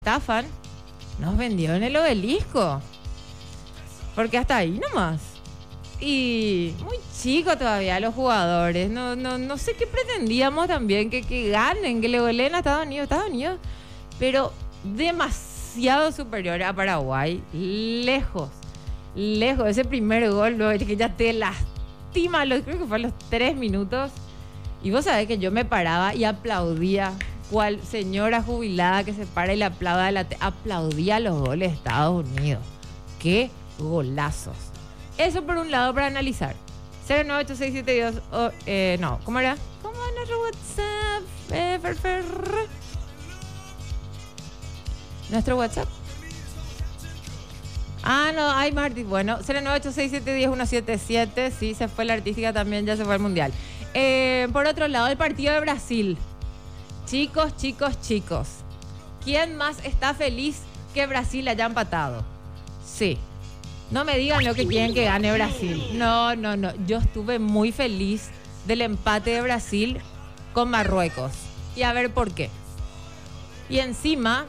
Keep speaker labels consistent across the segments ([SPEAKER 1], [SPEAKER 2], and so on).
[SPEAKER 1] estafan, nos vendió en el Obelisco. Porque hasta ahí nomás. Y muy chico todavía los jugadores. No sé qué pretendíamos también, que ganen, que le goleen a Estados Unidos. Pero demasiado superior a Paraguay. Lejos. Ese primer gol, luego, que ya te lastima, creo que fue a los 3 minutos. Y vos sabés que yo me paraba y aplaudía. Cual señora jubilada que se para y le aplauda aplaudía los goles de Estados Unidos. ¡Qué golazos! Eso por un lado para analizar. 0986722 no, ¿cómo era? ¿Cómo es nuestro WhatsApp? ¿Nuestro WhatsApp? No, hay Martín. Bueno, 098671017. Sí, se fue la artística también, ya se fue al mundial. Por otro lado, el partido de Brasil. Chicos. ¿Quién más está feliz que Brasil haya empatado? Sí. No me digan lo que quieren que gane Brasil. No. Yo estuve muy feliz del empate de Brasil con Marruecos. Y a ver por qué. Y encima,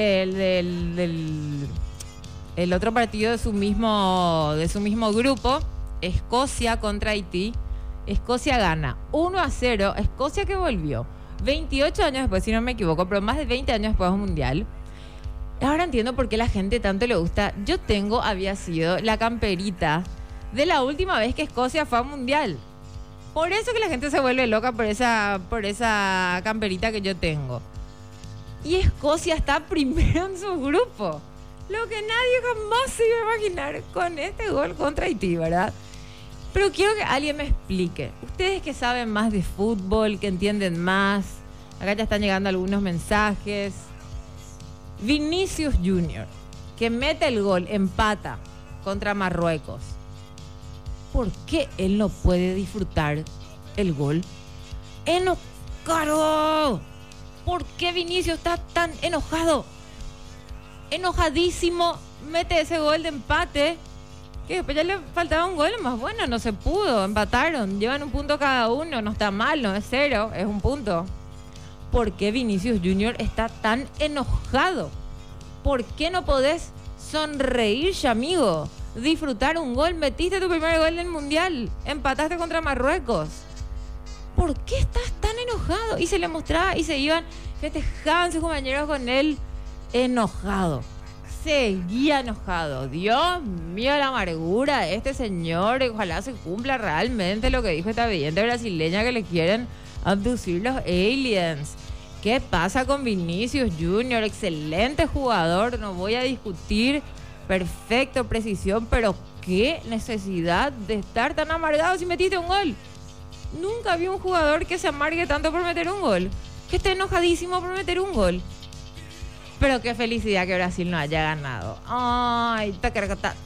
[SPEAKER 1] el otro partido de su mismo grupo, Escocia contra Haití. Escocia gana 1-0. Escocia que volvió 28 años después, si no me equivoco, pero más de 20 años después de un mundial. Ahora entiendo por qué la gente tanto le gusta. Había sido la camperita de la última vez que Escocia fue a un mundial. Por eso que la gente se vuelve loca por esa camperita que yo tengo. Y Escocia está primero en su grupo. Lo que nadie jamás se iba a imaginar con este gol contra Haití, ¿verdad? Pero quiero que alguien me explique. Ustedes que saben más de fútbol, que entienden más. Acá ya están llegando algunos mensajes. Vinicius Junior, que mete el gol, empata contra Marruecos. ¿Por qué él no puede disfrutar el gol? ¡Enojado! ¿Por qué Vinicius está tan enojado? Enojadísimo, mete ese gol de empate. Que después ya le faltaba un gol más. Bueno, no se pudo, empataron. Llevan un punto cada uno, no está mal, no es 0, es un punto. ¿Por qué Vinicius Junior está tan enojado? ¿Por qué no podés sonreír, amigo? Disfrutar un gol, metiste tu primer gol del mundial, empataste contra Marruecos. ¿Por qué estás tan enojado? Y se le mostraba y se iban, festejaban sus compañeros con él, enojado. Seguía enojado. Dios mío, la amargura de este señor. Ojalá se cumpla realmente lo que dijo esta vidente brasileña, que le quieren abducir los aliens. ¿Qué pasa con Vinicius Junior? Excelente jugador, no voy a discutir. Perfecto, precisión, pero qué necesidad de estar tan amargado si metiste un gol. Nunca vi un jugador que se amargue tanto por meter un gol, que esté enojadísimo por meter un gol. Pero qué felicidad que Brasil no haya ganado. Ay, tacaracata.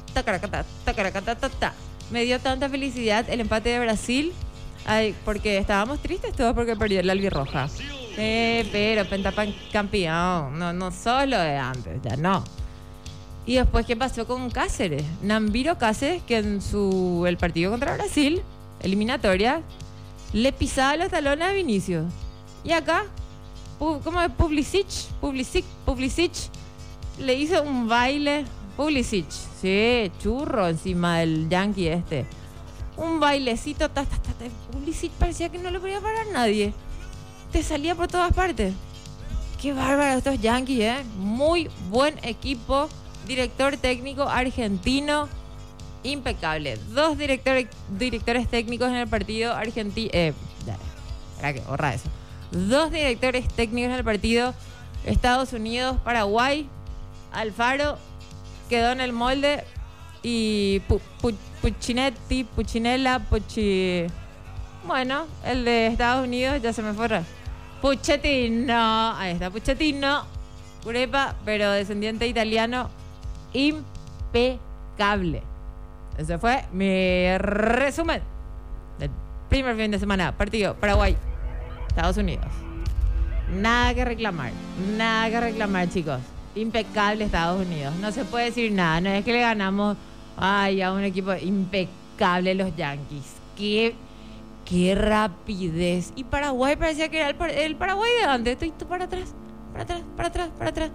[SPEAKER 1] Me dio tanta felicidad el empate de Brasil. Ay, porque estábamos tristes todos porque perdió la albirroja. Pero pentacampeón. No solo de antes, ya no. Y después, ¿qué pasó con Cáceres? Nambiro Cáceres, que en el partido contra Brasil, eliminatoria, le pisaba los talones a Vinicius. Y acá, ¿cómo es? Pulisic, le hizo un baile. Pulisic, sí, churro encima del yankee este. Un bailecito, Pulisic parecía que no le podía parar nadie. Te salía por todas partes. Qué bárbaro estos yankees, Muy buen equipo. Director técnico argentino, impecable. 2 directores técnicos en el partido argentino. Espera que borra eso. 2 directores técnicos en el partido. Estados Unidos, Paraguay. Alfaro quedó en el molde. Y Puccinella. Bueno, el de Estados Unidos ya se me fue. Pochettino. Ahí está, Pochettino. Curepa, pero descendiente italiano. Impecable. Ese fue mi resumen del primer fin de semana. Partido Paraguay, Estados Unidos. Nada que reclamar, chicos. Impecable Estados Unidos. No se puede decir nada. No es que le ganamos a un equipo impecable, los Yankees. Qué rapidez. Y Paraguay parecía que era el Paraguay de antes. Estoy para atrás.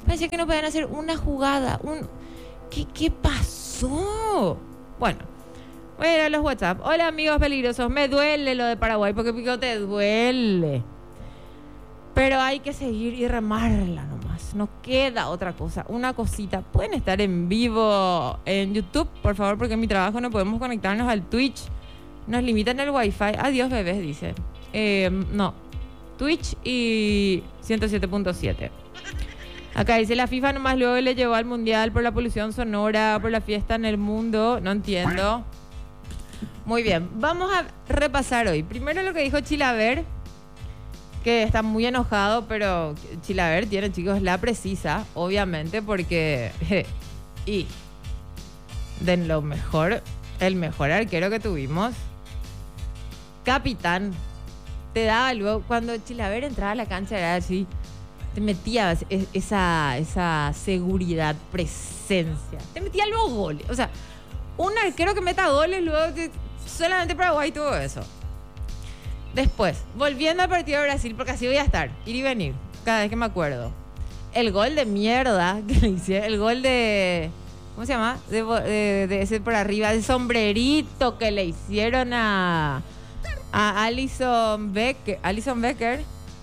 [SPEAKER 1] Parecía que no podían hacer una jugada. ¿Qué pasó? Bueno, voy a ir a los WhatsApp. Hola, amigos peligrosos. Me duele lo de Paraguay porque pico te duele. Pero hay que seguir y remarla nomás. No queda otra cosa. Una cosita. ¿Pueden estar en vivo en YouTube, por favor? Porque en mi trabajo no podemos conectarnos al Twitch. Nos limitan el Wi-Fi. Adiós, bebés, dice. No. Twitch y 107.7. Acá dice, la FIFA nomás luego le llevó al Mundial por la polución sonora, por la fiesta en el mundo. No entiendo. Muy bien. Vamos a repasar hoy. Primero lo que dijo Chilaver, que está muy enojado, pero Chilaver tiene, chicos, la precisa, obviamente, porque y de lo mejor, el mejor arquero que tuvimos, capitán, te daba luego, cuando Chilaver entraba a la cancha era así, te metía esa seguridad, presencia, te metía luego goles, o sea, un arquero que meta goles luego, solamente Paraguay tuvo eso. Después, volviendo al partido de Brasil, porque así voy a estar, ir y venir, cada vez que me acuerdo. El gol de mierda que le hicieron, el gol de, ¿cómo se llama? De ese por arriba, el sombrerito que le hicieron a Alison Becker,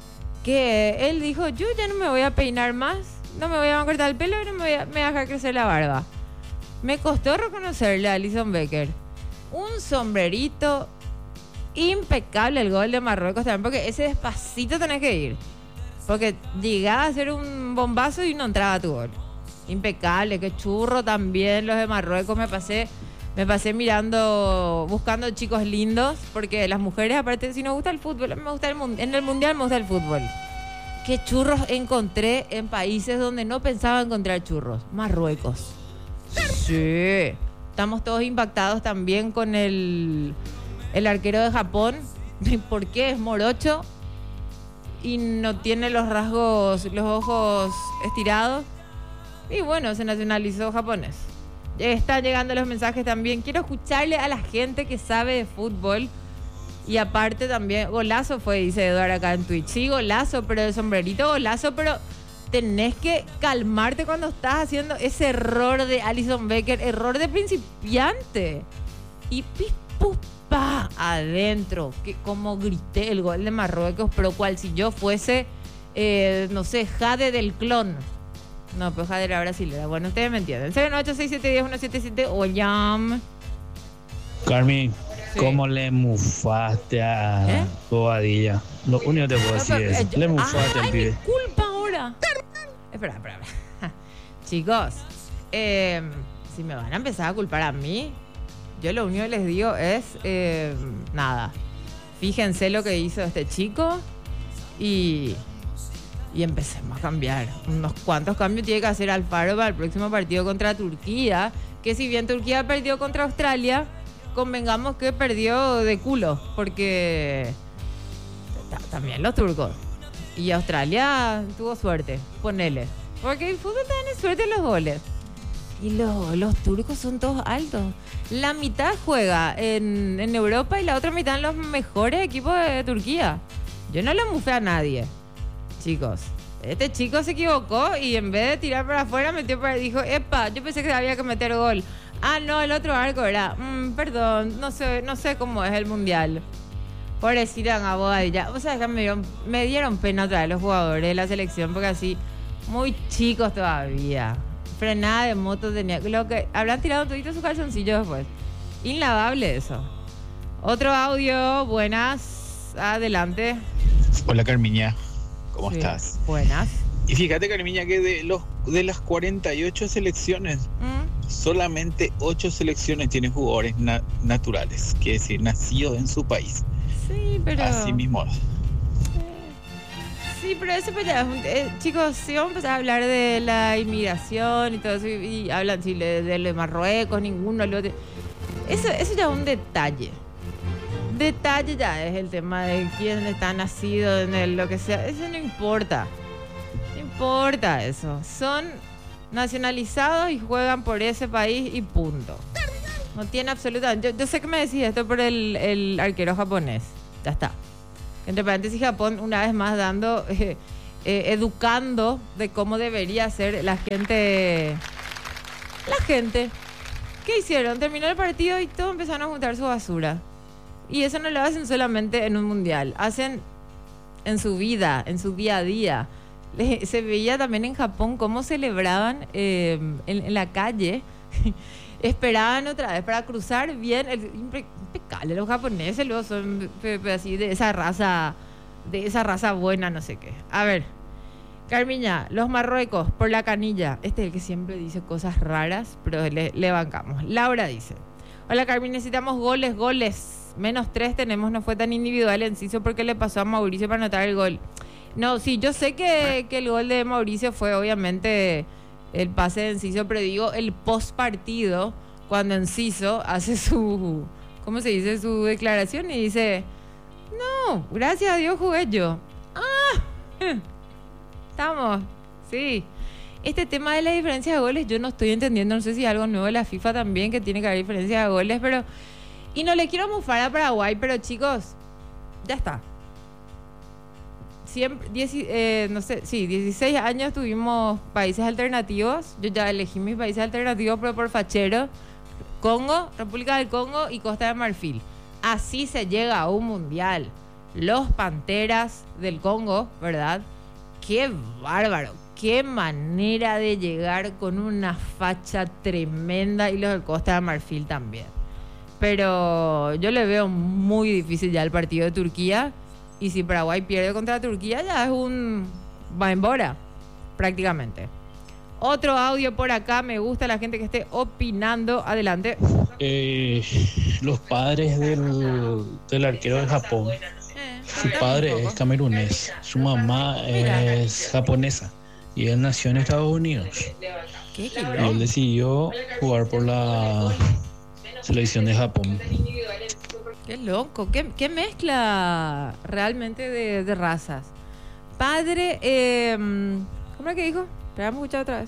[SPEAKER 1] que él dijo, yo ya no me voy a peinar más, no me voy a cortar el pelo, no me voy a dejar crecer la barba. Me costó reconocerle a Alison Becker. Un sombrerito impecable, el gol de Marruecos también, porque ese despacito tenés que ir. Porque llegaba a ser un bombazo y no entraba tu gol. Impecable, qué churro también los de Marruecos. Me pasé mirando, buscando chicos lindos, porque las mujeres, aparte, si nos gusta el fútbol, me gusta en el mundial me gusta el fútbol. Qué churros encontré en países donde no pensaba encontrar churros. Marruecos. Sí. Estamos todos impactados también con el arquero de Japón. ¿Por qué? Es morocho y no tiene los ojos estirados. Y bueno, se nacionalizó japonés. Están llegando los mensajes también. Quiero escucharle a la gente que sabe de fútbol. Y aparte también, golazo fue, dice Eduardo acá en Twitch. Sí, golazo, pero de sombrerito, golazo, pero tenés que calmarte cuando estás haciendo ese error de Alison Becker, error de principiante. Y pa adentro, que como grité el gol de Marruecos, pero cual si yo fuese, no sé, Jade del clon. No, pero Jade era brasilera. Bueno, ustedes me entienden. 09867101777 o llam.
[SPEAKER 2] Carmen,
[SPEAKER 1] Sí.
[SPEAKER 2] ¿cómo le mufaste a Bobadilla? Lo único que te puedo decir es, le mufaste al
[SPEAKER 1] ¡Ay,
[SPEAKER 2] pibe.
[SPEAKER 1] mi culpa ahora! Espera. Chicos, si me van a empezar a culpar a mí, yo lo único que les digo es, nada, fíjense lo que hizo este chico y empecemos a cambiar. Unos cuantos cambios tiene que hacer Alfaro para el próximo partido contra Turquía, que si bien Turquía perdió contra Australia, convengamos que perdió de culo, porque también los turcos. Y Australia tuvo suerte, ponele. Porque el fútbol tiene suerte en los goles. Y los turcos son todos altos. La mitad juega en Europa y la otra mitad en los mejores equipos de Turquía. Yo no le mufé a nadie, chicos. Este chico se equivocó y en vez de tirar para afuera, dijo, epa, yo pensé que había que meter gol. Ah, no, el otro arco era, perdón, no sé cómo es el mundial. Pobrecita Bobadilla. O sea, que me dieron pena otra vez los jugadores de la selección, porque así, muy chicos todavía. Frenada de moto tenía. Lo que habrán tirado todito su calzoncillo después. Inlavable eso. Otro audio, buenas. Adelante.
[SPEAKER 3] Hola Carmiña, ¿cómo
[SPEAKER 1] Sí,
[SPEAKER 3] estás?
[SPEAKER 1] Buenas.
[SPEAKER 3] Y fíjate Carmiña que de las 48 selecciones, solamente 8 selecciones tienen jugadores naturales, que es decir, nacidos en su país.
[SPEAKER 1] Sí, pero...
[SPEAKER 3] Así mismo.
[SPEAKER 1] Sí, pero eso pues ya, chicos, si vamos a empezar a hablar de la inmigración y todo eso, y hablan sí, de Marruecos, ninguno, eso ya es un detalle. Detalle ya es el tema de quién está nacido en lo que sea. Eso no importa. No importa eso. Son nacionalizados y juegan por ese país y punto. No tiene absolutamente... Yo sé que me decís esto por el arquero japonés. Ya está. Entre paréntesis, Japón una vez más dando educando de cómo debería ser la gente. ¿Qué hicieron? Terminó el partido y todos empezaron a juntar su basura. Y eso no lo hacen solamente en un mundial, hacen en su vida, en su día a día. Se veía también en Japón cómo celebraban en la calle. Esperaban otra vez para cruzar bien. Impecable, los japoneses luego son así de esa raza buena, no sé qué. A ver, Carmiña, los Marruecos por la canilla. Este es el que siempre dice cosas raras, pero le bancamos. Laura dice: hola Carmen, necesitamos goles. -3 tenemos, no fue tan individual Enciso porque le pasó a Mauricio para anotar el gol. No, sí, yo sé que el gol de Mauricio fue obviamente el pase de Enciso, pero digo el post partido, cuando Enciso hace su, ¿cómo se dice? Su declaración y dice: no, gracias a Dios jugué yo. Estamos, sí. Este tema de la diferencia de goles yo no estoy entendiendo, no sé si es algo nuevo de la FIFA también, que tiene que haber diferencia de goles, pero... Y no le quiero mufar a Paraguay, pero chicos, ya está. Siempre, 16 años tuvimos países alternativos. Yo ya elegí mis países alternativos, pero por fachero. Congo, República del Congo y Costa de Marfil. Así se llega a un mundial. Los Panteras del Congo, ¿verdad? ¡Qué bárbaro! ¡Qué manera de llegar con una facha tremenda! Y los de Costa de Marfil también. Pero yo le veo muy difícil ya el partido de Turquía. Y si Paraguay pierde contra Turquía, ya es un va en bora, prácticamente. Otro audio por acá. Me gusta la gente que esté opinando. Adelante.
[SPEAKER 2] Los padres del arquero de Japón. Su padre es camerunés. Su mamá es japonesa. Y él nació en Estados Unidos.
[SPEAKER 1] ¿Qué?
[SPEAKER 2] Y él decidió jugar por la selección de Japón.
[SPEAKER 1] Qué loco, qué mezcla realmente de razas. Padre, ¿cómo es que dijo? Esperamos escuchar otra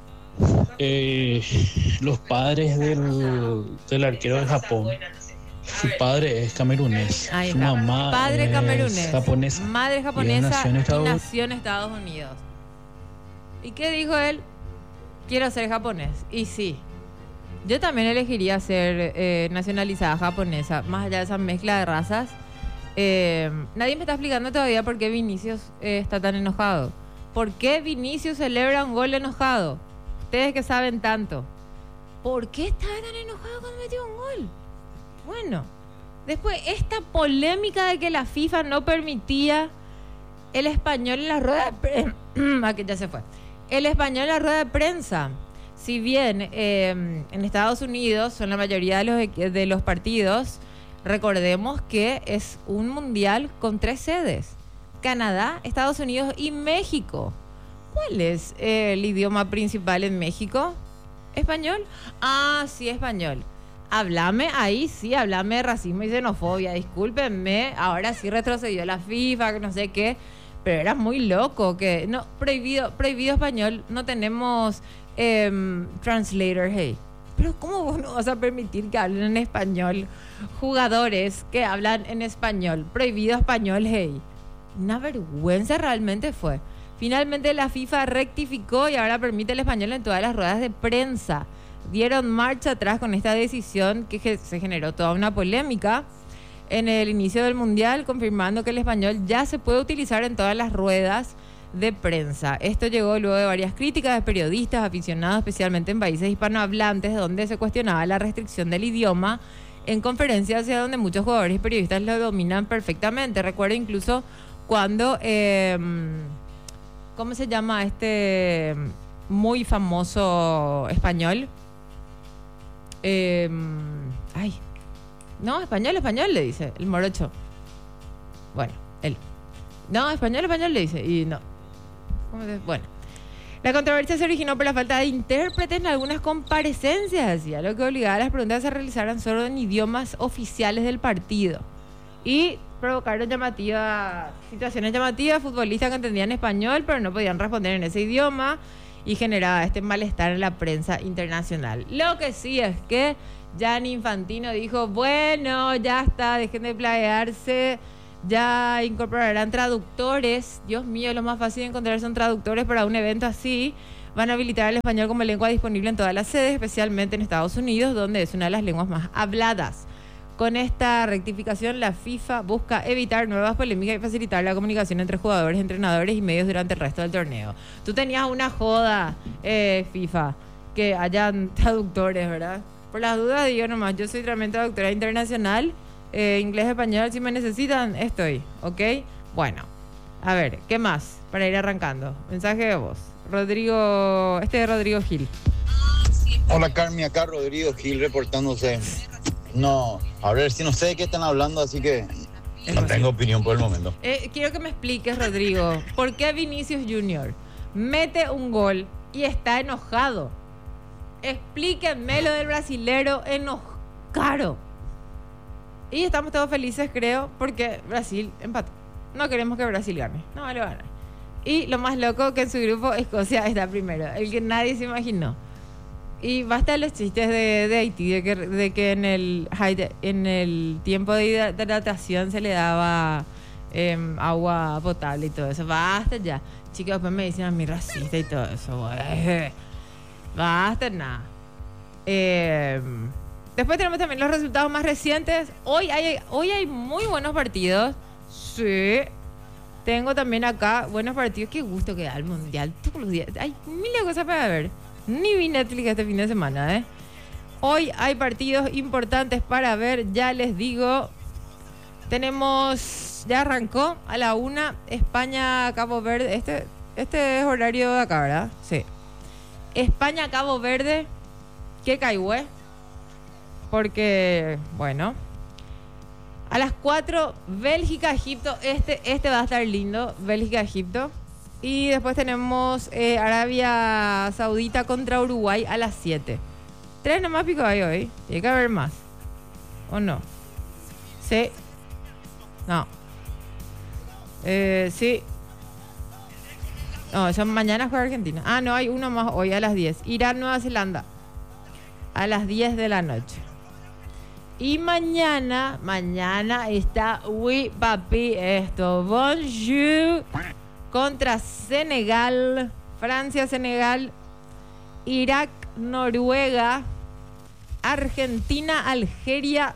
[SPEAKER 1] vez.
[SPEAKER 2] Los padres del arquero de Japón. Su padre es camerunés.
[SPEAKER 1] Ahí
[SPEAKER 2] su
[SPEAKER 1] está.
[SPEAKER 2] mamá
[SPEAKER 1] Padre
[SPEAKER 2] es
[SPEAKER 1] camerunés,
[SPEAKER 2] japonesa.
[SPEAKER 1] madre japonesa
[SPEAKER 2] y
[SPEAKER 1] nació en Estados Unidos. ¿Y qué dijo él? Quiero ser japonés. Y sí, yo también elegiría ser nacionalizada japonesa, más allá de esa mezcla de razas. Nadie me está explicando todavía por qué Vinicius está tan enojado. ¿Por qué Vinicius celebra un gol enojado? Ustedes que saben tanto. ¿Por qué estaba tan enojado cuando metió un gol? Bueno, después esta polémica de que la FIFA no permitía el español en la rueda de prensa. Que ya se fue. El español en la rueda de prensa. Si bien en Estados Unidos son la mayoría de los partidos, recordemos que es un mundial con 3 sedes. Canadá, Estados Unidos y México. ¿Cuál es el idioma principal en México? ¿Español? Ah, sí, español. Háblame de racismo y xenofobia. Discúlpenme, ahora sí retrocedió la FIFA, que no sé qué, pero era muy loco que no, prohibido español, no tenemos translator, hey. Pero ¿cómo vos no vas a permitir que hablen en español jugadores que hablan en español? Prohibido español, hey. Una vergüenza realmente fue. Finalmente la FIFA rectificó y ahora permite el español en todas las ruedas de prensa. Dieron marcha atrás con esta decisión que se generó toda una polémica en el inicio del mundial, confirmando que el español ya se puede utilizar en todas las ruedas de prensa. Esto llegó luego de varias críticas de periodistas aficionados, especialmente en países hispanohablantes, donde se cuestionaba la restricción del idioma en conferencias hacia donde muchos jugadores y periodistas lo dominan perfectamente. Recuerdo incluso cuando ¿cómo se llama este muy famoso español? Español le dice, el morocho. Bueno, él. No, español le dice. Y no. Bueno. La controversia se originó por la falta de intérpretes en algunas comparecencias, decía, lo que obligaba a las preguntas a se realizaran solo en idiomas oficiales del partido. Y provocaron situaciones llamativas, futbolistas que entendían español, pero no podían responder en ese idioma, y generaba este malestar en la prensa internacional. Lo que sí es que Gianni Infantino dijo, bueno, ya está, dejen de plaguearse Ya incorporarán traductores. Dios mío, lo más fácil de encontrar son traductores para un evento así. Van a habilitar el español como lengua disponible en todas las sedes, especialmente en Estados Unidos, donde es una de las lenguas más habladas. Con esta rectificación, la FIFA busca evitar nuevas polémicas y facilitar la comunicación entre jugadores, entrenadores y medios durante el resto del torneo. Tú tenías una joda, FIFA, que hayan traductores, ¿verdad? Por las dudas digo nomás, yo soy también traductora internacional, inglés, español, si me necesitan, estoy, ¿ok? Bueno, a ver, ¿qué más? Para ir arrancando. Mensaje de voz. Rodrigo, de Rodrigo Gil.
[SPEAKER 4] Hola Carmen, acá Rodrigo Gil reportándose. No, a ver, si no sé de qué están hablando, así que no tengo opinión por el momento.
[SPEAKER 1] Quiero que me expliques, Rodrigo, ¿por qué Vinicius Junior mete un gol y está enojado? Explíquenme lo del brasilero enojado. Y estamos todos felices, creo, porque Brasil empató. No queremos que Brasil gane, no vale ganar. Y lo más loco que en su grupo Escocia está primero, el que nadie se imaginó. Y basta los chistes de Haití, de que en el tiempo de hidratación se le daba agua potable y todo eso. Basta ya. Chicos, después me dicen a mí racista y todo eso. Basta nada. Después tenemos también los resultados más recientes. Hoy hay muy buenos partidos. Sí. Tengo también acá buenos partidos. Qué gusto que da el Mundial. Todos los días. Hay miles de cosas para ver. Ni vi Netflix este fin de semana, ¿eh? Hoy hay partidos importantes para ver, ya les digo. Ya arrancó a la 1, España-Cabo Verde. Este es horario de acá, ¿verdad? Sí. España-Cabo Verde. ¿Qué caigüe? Porque, bueno. A las 4, Bélgica-Egipto. Este va a estar lindo. Bélgica-Egipto. Y después tenemos Arabia Saudita contra Uruguay a las 7. 3 nomás pico hay hoy. Tiene que haber más. ¿O no? Sí. No. Sí. No, son mañana juega Argentina. Ah, no, hay uno más hoy a las 10. Irán-Nueva Zelanda. A las 10 de la noche. Y mañana está Oui Papi esto. Bonjour. Contra Senegal, Francia, Senegal, Irak, Noruega, Argentina, Algeria.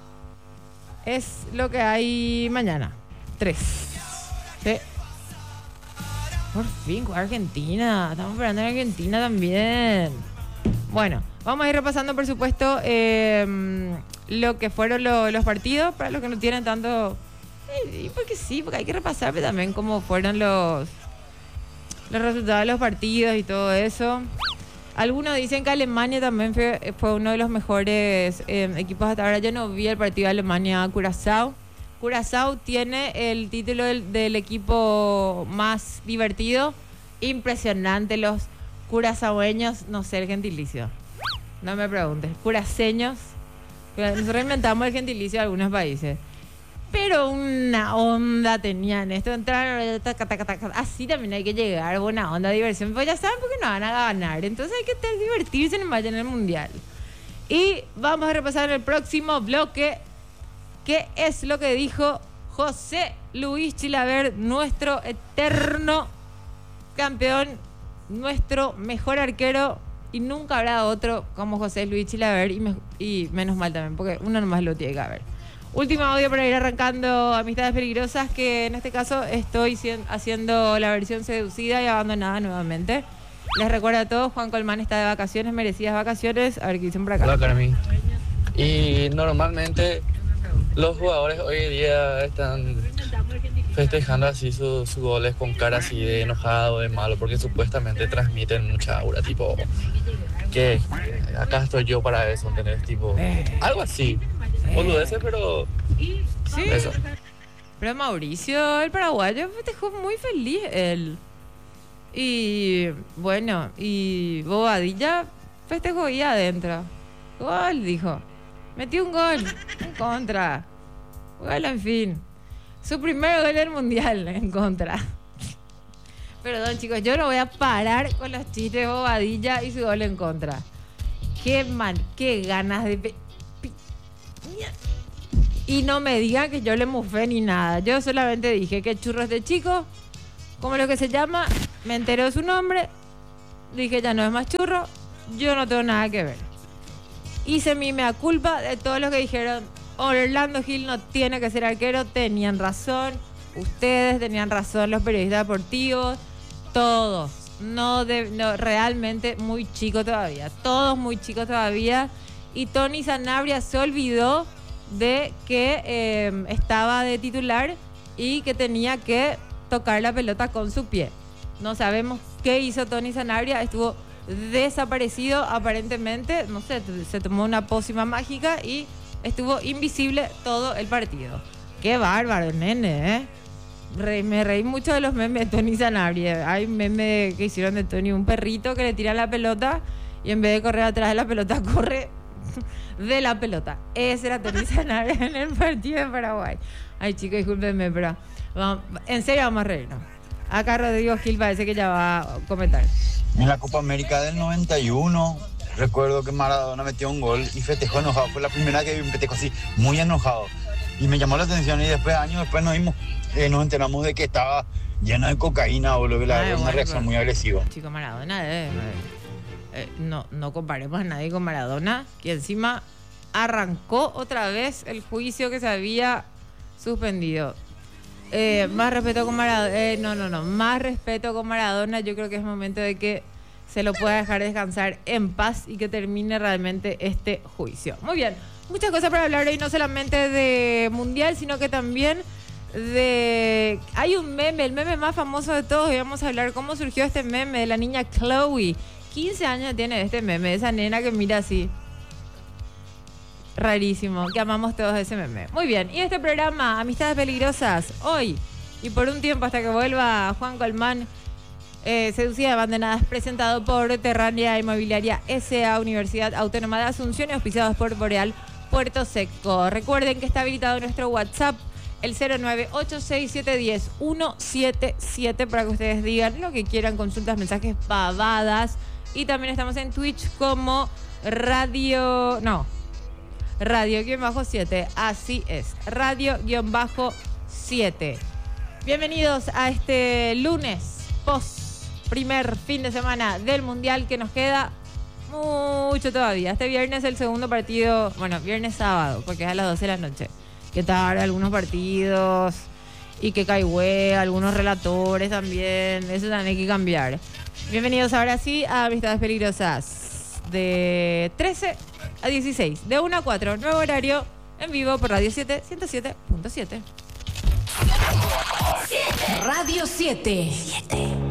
[SPEAKER 1] Es lo que hay mañana. 3. Sí. Por fin, Argentina. Estamos esperando en Argentina también. Bueno, vamos a ir repasando, por supuesto, lo que fueron los partidos, para los que no tienen tanto... porque sí, porque hay que repasar también cómo fueron los resultados de los partidos y todo eso. Algunos dicen que Alemania también fue uno de los mejores equipos hasta ahora. Yo no vi el partido de Alemania-Curazao. Curazao tiene el título del equipo más divertido. Impresionante los curazaoeños, no sé el gentilicio. No me preguntes. Curaceños. Nosotros inventamos el gentilicio de algunos países. Pero una onda tenían esto, entraron, así también hay que llegar, buena onda, diversión, pues ya saben porque no van a ganar, entonces hay que divertirse nomás en el Mundial. Y vamos a repasar el próximo bloque, qué es lo que dijo José Luis Chilavert, nuestro eterno campeón, nuestro mejor arquero, y nunca habrá otro como José Luis Chilavert, y menos mal también, porque uno nomás lo tiene que haber. Último audio para ir arrancando Amistades Peligrosas, que en este caso estoy haciendo la versión seducida y abandonada nuevamente. Les recuerdo a todos, Juan Colmán está de vacaciones, merecidas vacaciones. A ver qué dicen por acá.
[SPEAKER 5] Hola, Carmen. Y normalmente los jugadores hoy en día están festejando así sus goles con cara así de enojado, de malo, porque supuestamente transmiten mucha aura, tipo, que acá estoy yo para eso, ¿entendés? Tipo, algo así. Boludeces, pero
[SPEAKER 1] sí.
[SPEAKER 5] Eso.
[SPEAKER 1] Pero Mauricio, el paraguayo, festejó muy feliz él. Y bueno, y Bobadilla festejó ahí adentro. Gol, dijo. Metió un gol en contra. Gol, en fin. Su primer gol del Mundial en contra. Perdón, chicos, yo no voy a parar con los chistes de Bobadilla y su gol en contra. Qué ganas de... Y no me digan que yo le mufé ni nada. Yo solamente dije que churro este chico, como lo que se llama, me enteró de su nombre, dije ya no es más churro, yo no tengo nada que ver. Hice mi mea culpa de todos los que dijeron Orlando Gil no tiene que ser arquero, tenían razón, ustedes tenían razón, los periodistas deportivos, todos. No, realmente muy chico todavía, todos muy chicos todavía. Y Tony Sanabria se olvidó de que estaba de titular y que tenía que tocar la pelota con su pie. No sabemos qué hizo Tony Sanabria, estuvo desaparecido aparentemente, no sé, se tomó una pócima mágica y estuvo invisible todo el partido. Qué bárbaro, nene, ¿eh? Me reí mucho de los memes de Tony Sanabria. Hay un meme que hicieron de Tony, un perrito que le tira la pelota y en vez de correr atrás de la pelota, corre de la pelota. Ese era Tony Sanabria en el partido de Paraguay. Ay, chicos, discúlpenme, pero en serio vamos a reírnos. Acá Rodrigo Gil parece que ya va a comentar.
[SPEAKER 4] En la Copa América del 91, recuerdo que Maradona metió un gol y festejó enojado. Fue la primera que vi un festejo así, muy enojado. Y me llamó la atención y después, años después, nos enteramos de que estaba lleno de cocaína o lo que la una reacción muy agresiva.
[SPEAKER 1] Chico, Maradona, no comparemos a nadie con Maradona, que encima arrancó otra vez el juicio que se había suspendido. Más respeto con Maradona. Más respeto con Maradona. Yo creo que es momento de que se lo pueda dejar descansar en paz y que termine realmente este juicio. Muy bien, muchas cosas para hablar hoy, no solamente de Mundial, sino que también de... Hay un meme, el meme más famoso de todos, y vamos a hablar cómo surgió este meme de la niña Chloe. 15 años tiene este meme, esa nena que mira así. Rarísimo, que amamos todos ese meme. Muy bien, y este programa, Amistades Peligrosas, hoy y por un tiempo hasta que vuelva Juan Colmán, Seducida de Abandonadas, presentado por Terránea Inmobiliaria S.A. Universidad Autónoma de Asunción y auspiciados por Boreal Puerto Seco. Recuerden que está habilitado nuestro WhatsApp, el 0986710-177, para que ustedes digan lo que quieran, consultas, mensajes, pavadas. Y también estamos en Twitch como Radio-7, así es, Radio-7. Bienvenidos a este lunes, primer fin de semana del Mundial, que nos queda mucho todavía. Este viernes el segundo partido, bueno, viernes-sábado, porque es a las 12 de la noche. Que tarde algunos partidos y que caigüe algunos relatores también, eso también hay que cambiar. Bienvenidos ahora sí a Amistades Peligrosas, de 13 a 16, de 1 a 4, nuevo horario, en vivo por Radio 7, 107.7.
[SPEAKER 6] Radio 7.